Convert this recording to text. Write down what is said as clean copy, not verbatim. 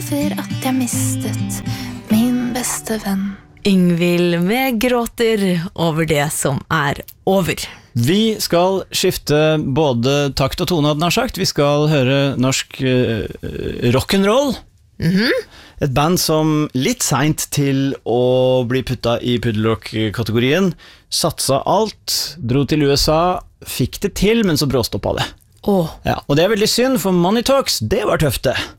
for at jeg mistet min beste venn. Ingvild med gråter over det som over. Vi skal skifte både takt og tone, hadde jeg sagt. Vi skal høre norsk rock'n'roll. Et band som litt sent til å bli puttet i puddelrock-kategorien satsa alt, dro til USA, fikk det til, men så bråstoppet det. Ja, og det er veldig synd, for Money Talks, det var tøft det.